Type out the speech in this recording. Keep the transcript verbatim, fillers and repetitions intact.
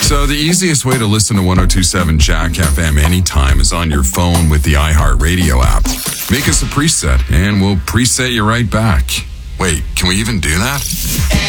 So the easiest way to listen to one oh two point seven Jack F M anytime is on your phone with the iHeartRadio app. Make us a preset, and we'll preset you right back. Wait, can we even do that?